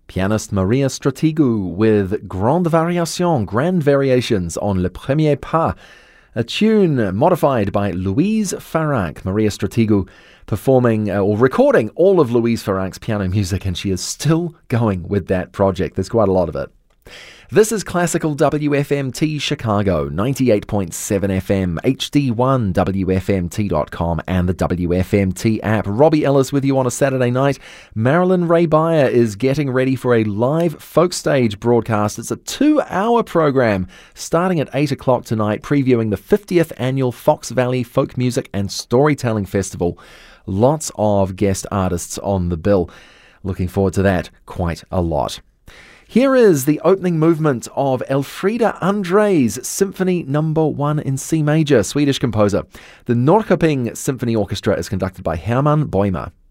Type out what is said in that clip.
Pianist Maria Strategou with Grand Variations on Le Premier Pas, a tune modified by Louise Farrac. Maria Strategou performing or recording all of Louise Farrac's piano music, and she is still going with that project. There's quite a lot of it. This is Classical WFMT Chicago, 98.7 FM, HD1, WFMT.com, and the WFMT app. Robbie Ellis with you on a Saturday night. Marilyn Ray Beyer is getting ready for a live folk stage broadcast. It's a 2-hour program starting at 8 o'clock tonight, previewing the 50th annual Fox Valley Folk Music and Storytelling Festival. Lots of guest artists on the bill. Looking forward to that quite a lot. Here is the opening movement of Elfrida André's Symphony No. 1 in C major, Swedish composer. The Norrköping Symphony Orchestra is conducted by Herman Bäumer.